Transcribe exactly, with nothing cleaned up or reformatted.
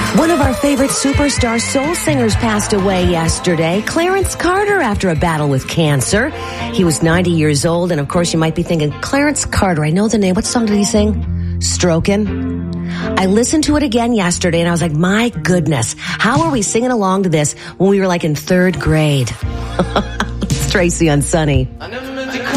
One of our favorite superstar soul singers passed away yesterday, Clarence Carter, after a battle with cancer. He was ninety years old, and of course you might be thinking, Clarence Carter, I know the name. What song did he sing? Strokin'. I listened to it again yesterday, and I was like, my goodness, how are we singing along to this when we were like in third grade? It's Tracy on Sunny. I never